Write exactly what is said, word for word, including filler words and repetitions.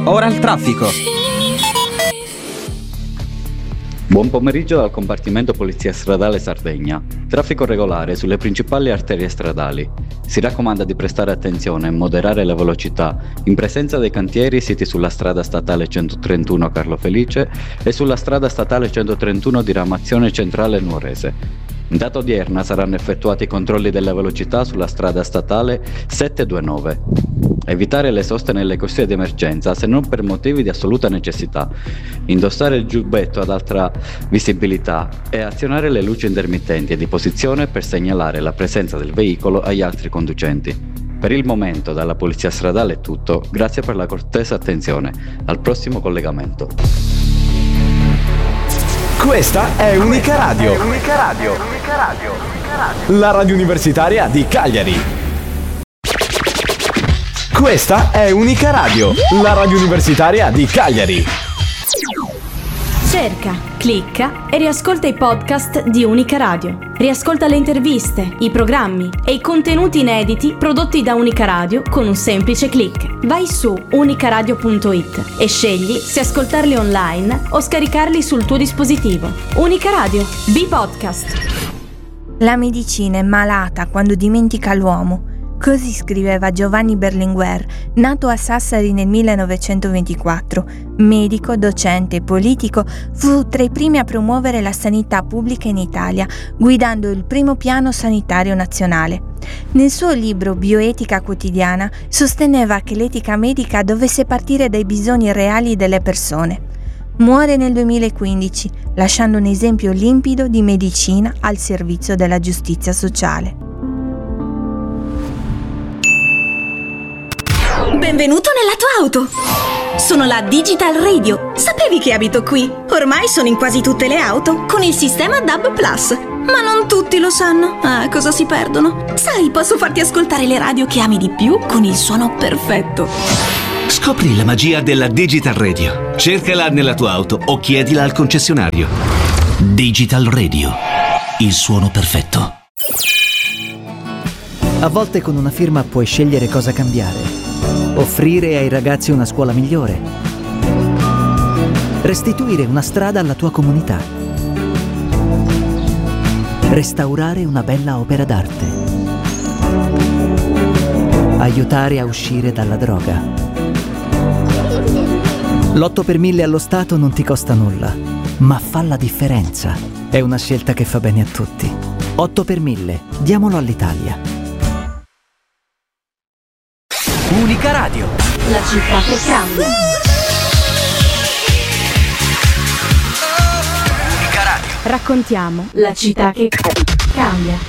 ora il traffico. Buon pomeriggio dal compartimento Polizia Stradale Sardegna. Traffico regolare sulle principali arterie stradali. Si raccomanda di prestare attenzione e moderare la velocità in presenza dei cantieri siti sulla strada statale centotrentuno Carlo Felice e sulla strada statale centotrentuno diramazione centrale Nuorese. In data odierna saranno effettuati controlli della velocità sulla strada statale settecentoventidue. Evitare le soste nelle corsie di emergenza se non per motivi di assoluta necessità. Indossare il giubbetto ad alta visibilità e azionare le luci intermittenti e di posizione per segnalare la presenza del veicolo agli altri conducenti. Per il momento dalla Polizia Stradale è tutto, grazie per la cortese attenzione. Al prossimo collegamento. Questa è Unica Radio. È Unica Radio. Unica Radio. Unica Radio. La radio universitaria di Cagliari. Questa è Unica Radio, la radio universitaria di Cagliari. Cerca, clicca e riascolta i podcast di Unica Radio. Riascolta le interviste, i programmi e i contenuti inediti prodotti da Unica Radio con un semplice click. Vai su unicaradio punto it e scegli se ascoltarli online o scaricarli sul tuo dispositivo. Unica Radio, B-Podcast. La medicina è malata quando dimentica l'uomo. Così scriveva Giovanni Berlinguer, nato a Sassari nel millenovecentoventiquattro. Medico, docente e politico, fu tra i primi a promuovere la sanità pubblica in Italia, guidando il primo piano sanitario nazionale. Nel suo libro Bioetica quotidiana sosteneva che l'etica medica dovesse partire dai bisogni reali delle persone. Muore nel duemilaquindici, lasciando un esempio limpido di medicina al servizio della giustizia sociale. Benvenuto nella tua auto! Sono la Digital Radio. Sapevi che abito qui? Ormai sono in quasi tutte le auto con il sistema D A B Plus. Ma non tutti lo sanno. Ah, cosa si perdono? Sai, posso farti ascoltare le radio che ami di più con il suono perfetto. Scopri la magia della Digital Radio. Cercala nella tua auto o chiedila al concessionario. Digital Radio. Il suono perfetto. A volte con una firma puoi scegliere cosa cambiare. Offrire ai ragazzi una scuola migliore. Restituire una strada alla tua comunità. Restaurare una bella opera d'arte. Aiutare a uscire dalla droga. L'otto per mille allo Stato non ti costa nulla, ma fa la differenza. È una scelta che fa bene a tutti. otto per mille, diamolo all'Italia. Unica Radio. La città che cambia. Unica Radio. Raccontiamo la città che cambia.